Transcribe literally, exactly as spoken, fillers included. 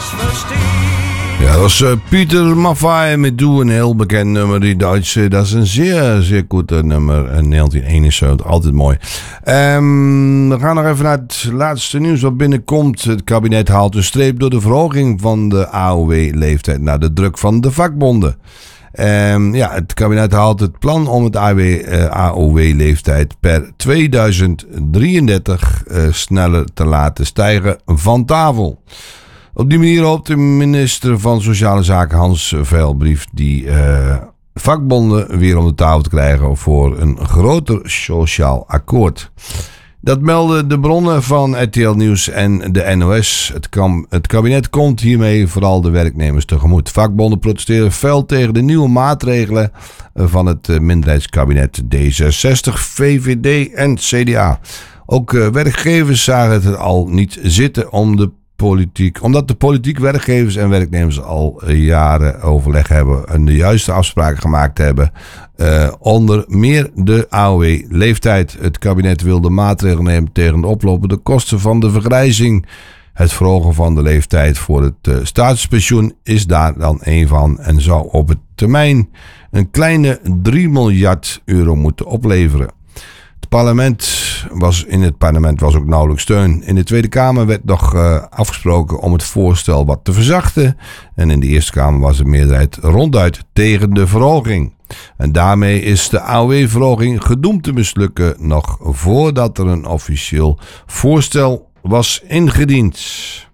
Ja, dat was uh, Pieter Maffay met Doe, een heel bekend nummer. Die Duitse, dat is een zeer, zeer goed uh, nummer. Uh, negentien eenenzeventig, altijd mooi. Um, we gaan nog even naar het laatste nieuws wat binnenkomt. Het kabinet haalt een streep door de verhoging van de A O W-leeftijd naar de druk van de vakbonden. Um, ja, het kabinet haalt het plan om het A O W-leeftijd per tweeduizend drieëndertig uh, sneller te laten stijgen van tafel. Op die manier hoopt de minister van Sociale Zaken Hans Veilbrief die uh, vakbonden weer om de tafel te krijgen voor een groter sociaal akkoord. Dat melden de bronnen van R T L Nieuws en de N O S. Het, kam, het kabinet komt hiermee vooral de werknemers tegemoet. Vakbonden protesteren fel tegen de nieuwe maatregelen van het minderheidskabinet D zesenzestig, V V D en C D A. Ook uh, werkgevers zagen het al niet zitten om de Politiek, omdat de politiek, werkgevers en werknemers al jaren overleg hebben en de juiste afspraken gemaakt hebben. Uh, onder meer de A O W-leeftijd. Het kabinet wil de maatregelen nemen tegen de oplopende kosten van de vergrijzing. Het verhogen van de leeftijd voor het uh, staatspensioen is daar dan een van en zou op het termijn een kleine drie miljard euro moeten opleveren. Het parlement was, in het parlement was ook nauwelijks steun. In de Tweede Kamer werd nog uh, afgesproken om het voorstel wat te verzachten. En in de Eerste Kamer was de meerderheid ronduit tegen de verhoging. En daarmee is de A O W-verhoging gedoemd te mislukken nog voordat er een officieel voorstel was ingediend.